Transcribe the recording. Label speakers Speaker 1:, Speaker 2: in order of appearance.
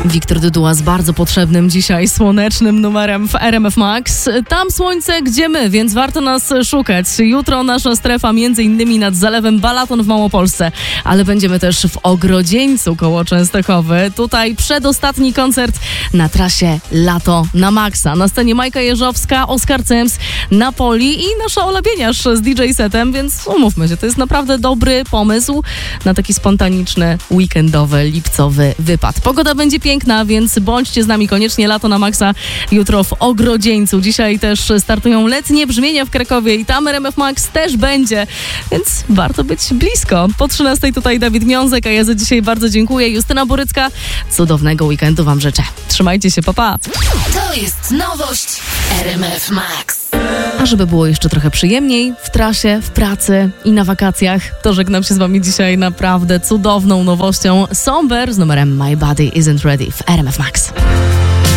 Speaker 1: Wiktor Dyduła z bardzo potrzebnym dzisiaj słonecznym numerem w RMF Max. Tam słońce, gdzie my, więc warto nas szukać. Jutro nasza strefa m.in. nad Zalewem Balaton w Małopolsce, ale będziemy też w Ogrodzieńcu koło Częstochowy. Tutaj przedostatni koncert na trasie Lato na Maxa. Na scenie Majka Jeżowska, Oskar Cems, Napoli i nasza Ola Bieniasz z DJ-setem, więc umówmy się, to jest naprawdę dobry pomysł na taki spontaniczny, weekendowy, lipcowy wypad. Pogoda będzie piękna, więc bądźcie z nami koniecznie. Lato na Maxa jutro w Ogrodzieńcu. Dzisiaj też startują letnie brzmienia w Krakowie i tam RMF Max też będzie, więc warto być blisko. Po 13 tutaj Dawid Miązek, a ja za dzisiaj bardzo dziękuję. Justyna Borycka. Cudownego weekendu wam życzę. Trzymajcie się, pa, pa.
Speaker 2: To jest nowość RMF Max.
Speaker 1: A żeby było jeszcze trochę przyjemniej w trasie, w pracy i na wakacjach, to żegnam się z wami dzisiaj naprawdę cudowną nowością. Somber z numerem My Body Isn't Ready w RMF Max.